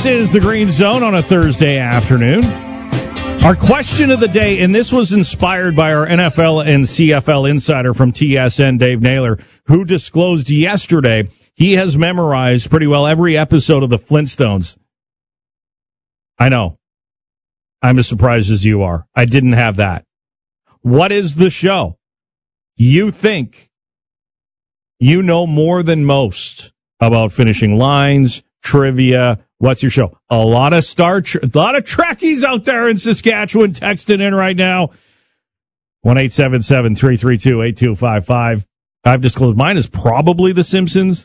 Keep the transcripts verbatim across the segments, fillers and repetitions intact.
This is the Green Zone on a Thursday afternoon. Our question of the day, and this was inspired by our N F L and C F L insider from T S N, Dave Naylor, who disclosed yesterday he has memorized pretty well every episode of the Flintstones. I know. I'm as surprised as you are. I didn't have that. What is the show? You think you know more than most about finishing lines, trivia. What's your show? A lot of Star, a lot of Trekkies out there in Saskatchewan texting in right now. one eight seven seven, three three two, eight two five five. I've disclosed mine is probably The Simpsons.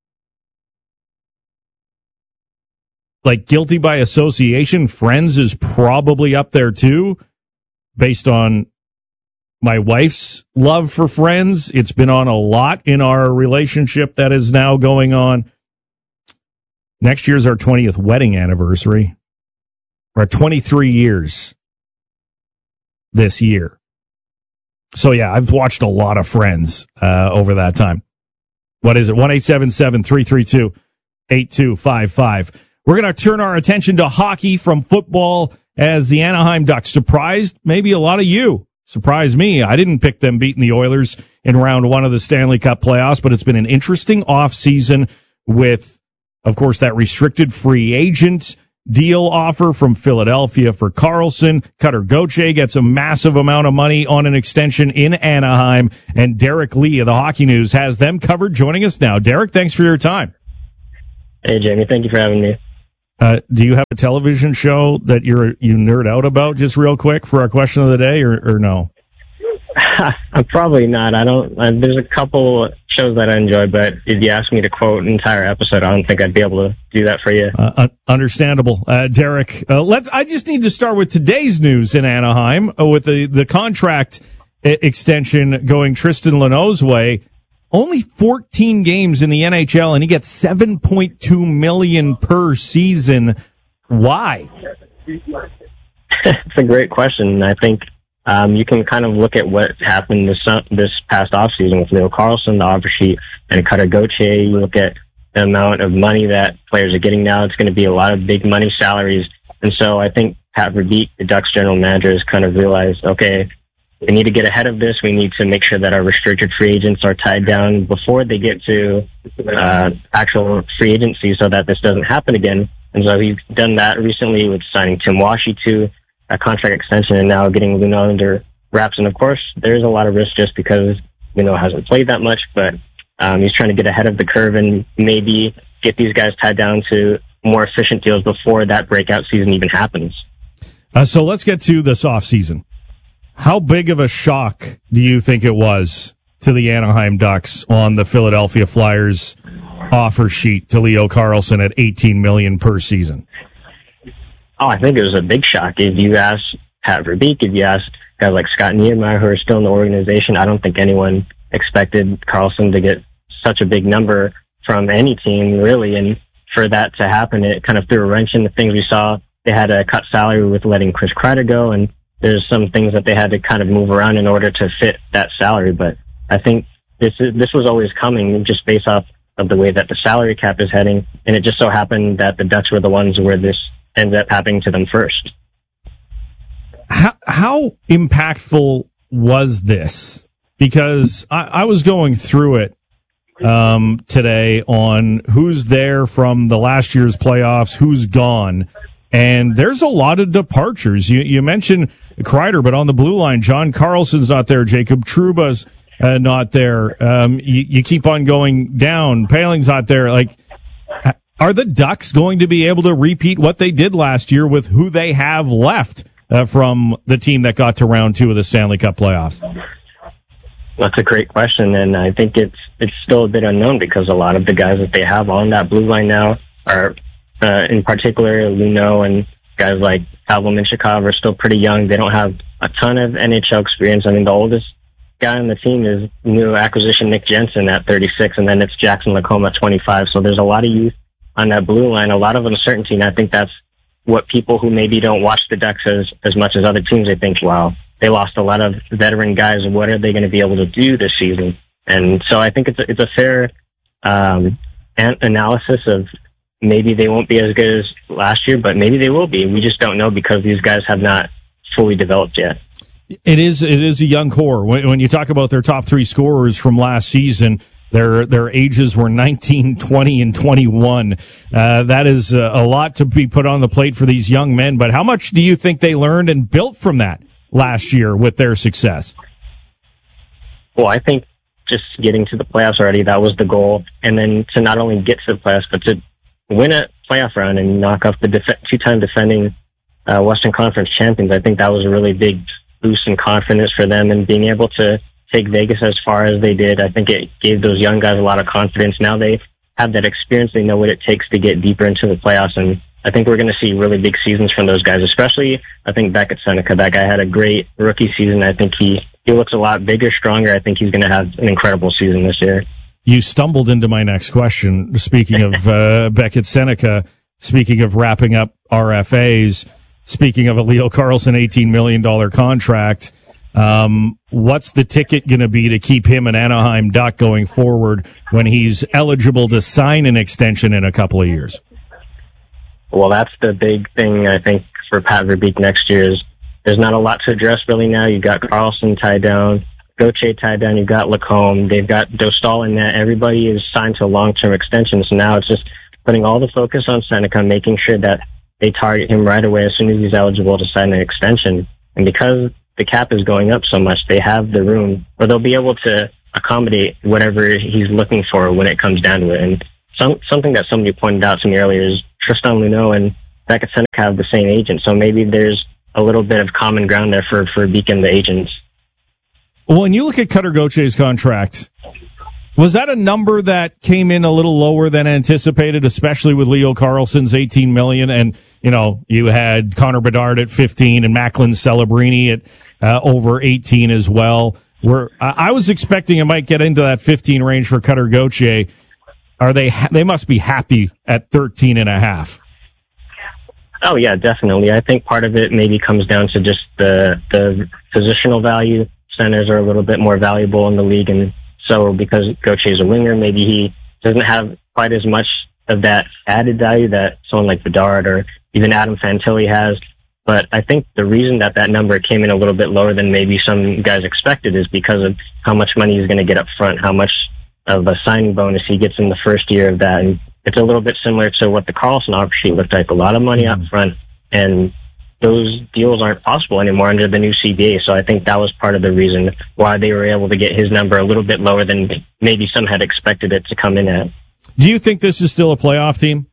Like guilty by association, Friends is probably up there too, based on my wife's love for Friends. It's been on a lot in our relationship that is now going on. Next year's our twentieth wedding anniversary. We're at twenty-three years this year. So, yeah, I've watched a lot of Friends uh, over that time. What is it? one eight seven seven, three three two, eight two five five. We're going to turn our attention to hockey from football as the Anaheim Ducks surprised maybe a lot of you. Surprised me. I didn't pick them beating the Oilers in round one of the Stanley Cup playoffs, but it's been an interesting offseason with, of course, that restricted free agent deal offer from Philadelphia for Karlsson. Cutter Gauthier gets a massive amount of money on an extension in Anaheim, and Derek Lee of the Hockey News has them covered. Joining us now. Derek, thanks for your time. Hey, Jamie. Thank you for having me. Uh, do you have a television show that you're you nerd out about, just real quick, for our question of the day, or, or no? I'm probably not. I don't. Uh, there's a couple shows that I enjoy, but if you ask me to quote an entire episode, I don't think I'd be able to do that for you. Uh, understandable, uh, Derek. Uh, let's. I just need to start with today's news in Anaheim uh, with the the contract I- extension going Tristan Luneau's way. Only fourteen games in the N H L, and he gets seven point two million dollars per season. Why? It's a great question. I think um, you can kind of look at what happened this this past offseason with Leo Karlsson, the offer sheet, and Cutter Gauthier. You look at the amount of money that players are getting now. It's going to be a lot of big money salaries. And so I think Pat Verbeek, the Ducks general manager, has kind of realized, okay, we need to get ahead of this. We need to make sure that our restricted free agents are tied down before they get to uh, actual free agency so that this doesn't happen again. And so he's done that recently with signing Tim Washy to a contract extension and now getting Luneau under wraps. And, of course, there's a lot of risk just because Luneau hasn't played that much, but um, he's trying to get ahead of the curve and maybe get these guys tied down to more efficient deals before that breakout season even happens. Uh, so let's get to this offseason. How big of a shock do you think it was to the Anaheim Ducks on the Philadelphia Flyers offer sheet to Leo Karlsson at eighteen million dollars per season? Oh, I think it was a big shock. If you ask Pat Verbeek, if you ask guys like Scott Niedermayer who are still in the organization, I don't think anyone expected Karlsson to get such a big number from any team, really. And for that to happen, it kind of threw a wrench in the things we saw. They had to cut salary with letting Chris Kreider go, and there's some things that they had to kind of move around in order to fit that salary. But I think this is, this was always coming just based off of the way that the salary cap is heading. And it just so happened that the Ducks were the ones where this ended up happening to them first. How, how impactful was this? Because I, I was going through it um, today on who's there from the last year's playoffs, who's gone. And there's a lot of departures. You, you mentioned Kreider, but on the blue line, John Carlson's not there. Jacob Trouba's uh, not there. Um, you, you keep on going down. Paling's not there. Like, are the Ducks going to be able to repeat what they did last year with who they have left uh, from the team that got to round two of the Stanley Cup playoffs? That's a great question, and I think it's it's still a bit unknown because a lot of the guys that they have on that blue line now are, uh, in particular, Luneau and guys like Pavel Mintyukov are still pretty young. They don't have a ton of N H L experience. I mean, the oldest guy on the team is new acquisition Nick Jensen at thirty-six, and then it's Jackson Lacombe at twenty-five. So there's a lot of youth on that blue line, a lot of uncertainty, and I think that's what people who maybe don't watch the Ducks as, as much as other teams, they think, wow, they lost a lot of veteran guys. What are they going to be able to do this season? And so I think it's a, it's a fair um, an- analysis of maybe they won't be as good as last year, but maybe they will be. We just don't know because these guys have not fully developed yet. It is it is a young core. When, when you talk about their top three scorers from last season, their their ages were nineteen, twenty, and twenty-one. Uh, that is a, a lot to be put on the plate for these young men. But how much do you think they learned and built from that last year with their success? Well, I think just getting to the playoffs already, that was the goal. And then to not only get to the playoffs, but to win a playoff round and knock off the def- two-time defending uh, Western Conference champions. I think that was a really big boost in confidence for them, and being able to take Vegas as far as they did, I think it gave those young guys a lot of confidence. Now they have that experience. They know what it takes to get deeper into the playoffs, and I think we're going to see really big seasons from those guys, especially, I think, Beckett Seneca. That guy had a great rookie season. I think he, he looks a lot bigger, stronger. I think he's going to have an incredible season this year. You stumbled into my next question. Speaking of uh, Beckett Seneca, speaking of wrapping up R F As, speaking of a Leo Carlsson eighteen million dollars contract, um, what's the ticket going to be to keep him an Anaheim Duck going forward when he's eligible to sign an extension in a couple of years? Well, that's the big thing, I think, for Pat Verbeek next year is there's not a lot to address really now. You've got Carlson tied down, Gauthier tied down, you've got Lacombe, they've got Dostal in that. Everybody is signed to a long-term extension, so now it's just putting all the focus on Seneca, making sure that they target him right away as soon as he's eligible to sign an extension. And because the cap is going up so much, they have the room, or they'll be able to accommodate whatever he's looking for when it comes down to it. And some, something that somebody pointed out to me earlier is Tristan Luneau and Beckett Seneca have the same agent, so maybe there's a little bit of common ground there for, for Beacon, the agents. Well, when you look at Cutter Gauthier's contract, was that a number that came in a little lower than anticipated, especially with Leo Carlsson's eighteen million dollars? And, you know, you had Connor Bedard at fifteen and Macklin Celebrini at uh, over eighteen as well. Where I was expecting it might get into that fifteen range for Cutter Gauthier. Are they, ha- they must be happy at thirteen and a half. Oh yeah, definitely. I think part of it maybe comes down to just the, the positional value. Centers are a little bit more valuable in the league, and so because Gauthier is a winger, maybe he doesn't have quite as much of that added value that someone like Bedard or even Adam Fantilli has. But I think the reason that that number came in a little bit lower than maybe some guys expected is because of how much money he's going to get up front, how much of a signing bonus he gets in the first year of that. And it's a little bit similar to what the Carlson offer sheet looked like, a lot of money mm-hmm. up front, and those deals aren't possible anymore under the new C B A. So I think that was part of the reason why they were able to get his number a little bit lower than maybe some had expected it to come in at. Do you think this is still a playoff team?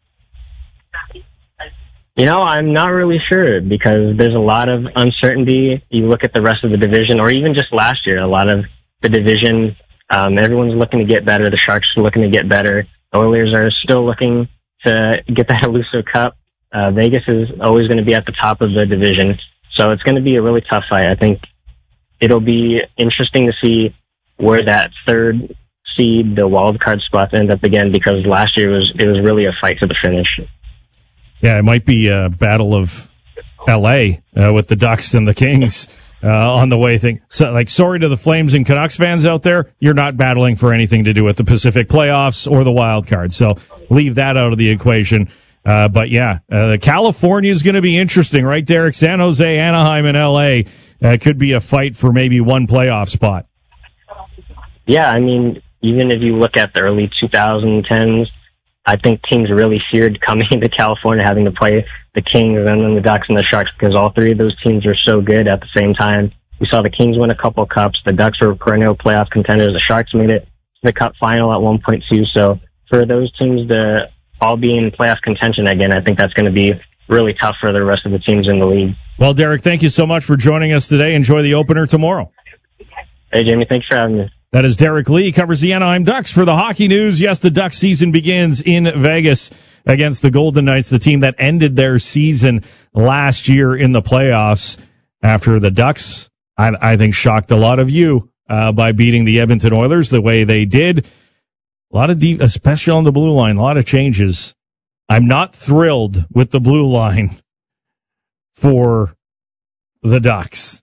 You know, I'm not really sure because there's a lot of uncertainty. You look at the rest of the division, or even just last year, a lot of the division, um, everyone's looking to get better. The Sharks are looking to get better. The Oilers are still looking to get that elusive cup. Uh, Vegas is always going to be at the top of the division. So it's going to be a really tough fight. I think it'll be interesting to see where that third seed, the wild card spots, end up again, because last year was it was really a fight to the finish. Yeah, it might be a battle of L A uh, with the Ducks and the Kings uh, on the way thing. So, like, sorry to the Flames and Canucks fans out there, you're not battling for anything to do with the Pacific playoffs or the wild card. So leave that out of the equation. Uh, but yeah, uh, California is going to be interesting, right, Derek? San Jose, Anaheim, and L A uh, could be a fight for maybe one playoff spot. Yeah, I mean, even if you look at the early twenty tens, I think teams really feared coming to California, having to play the Kings and then the Ducks and the Sharks, because all three of those teams are so good at the same time. We saw the Kings win a couple cups. The Ducks were perennial playoff contenders. The Sharks made it to the Cup final at one point two. So for those teams to all be in playoff contention again, I think that's going to be really tough for the rest of the teams in the league. Well, Derek, thank you so much for joining us today. Enjoy the opener tomorrow. Hey, Jamie, thanks for having me. That is Derek Lee, covers the Anaheim Ducks for the Hockey News. Yes, the Ducks season begins in Vegas against the Golden Knights, the team that ended their season last year in the playoffs after the Ducks, I, I think, shocked a lot of you uh, by beating the Edmonton Oilers the way they did. A lot of deep, especially on the blue line, a lot of changes. I'm not thrilled with the blue line for the Ducks.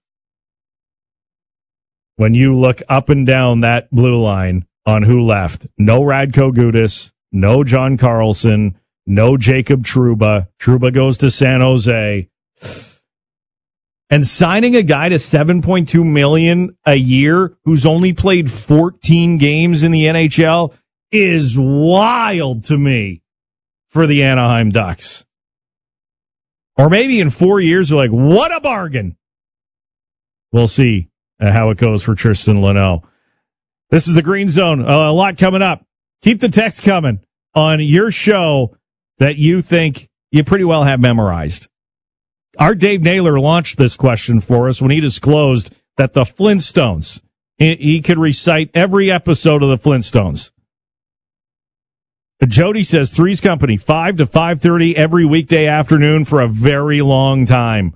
When you look up and down that blue line on who left, no Radko Gudas, no John Carlson, No Jacob Trouba. Trouba goes to San Jose. And signing a guy to seven point two million dollars a year who's only played fourteen games in the N H L is wild to me for the Anaheim Ducks. Or maybe in four years, we're like, what a bargain. We'll see uh, how it goes for Tristan Luneau. This is the Green Zone. Uh, a lot coming up. Keep the text coming on your show that you think you pretty well have memorized. Our Dave Naylor launched this question for us when he disclosed that the Flintstones, he, he could recite every episode of the Flintstones. Jody says Three's Company, five to five thirty every weekday afternoon for a very long time.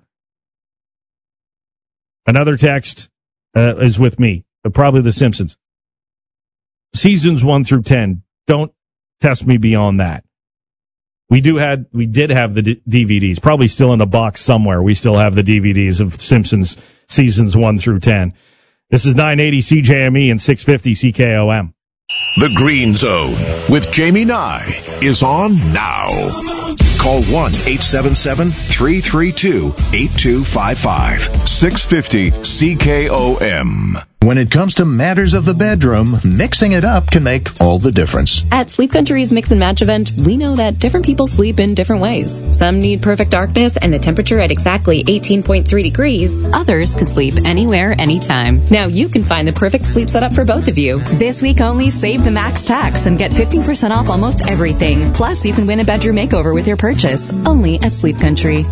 Another text uh, is with me, but probably The Simpsons. Seasons one through ten. Don't test me beyond that. We do had, we did have the D- DVDs, probably still in a box somewhere. We still have the D V Ds of Simpsons seasons one through ten. This is nine eighty C J M E and six fifty C K O M. The Green Zone with Jamie Nye is on now. Call one eight seven seven, three three two, eight two five five. six fifty C K O M. When it comes to matters of the bedroom, mixing it up can make all the difference. At Sleep Country's Mix and Match event, we know that different people sleep in different ways. Some need perfect darkness and the temperature at exactly eighteen point three degrees. Others can sleep anywhere, anytime. Now you can find the perfect sleep setup for both of you. This week only, save the max tax and get fifteen percent off almost everything. Plus, you can win a bedroom makeover with your purchase. Only at Sleep Country.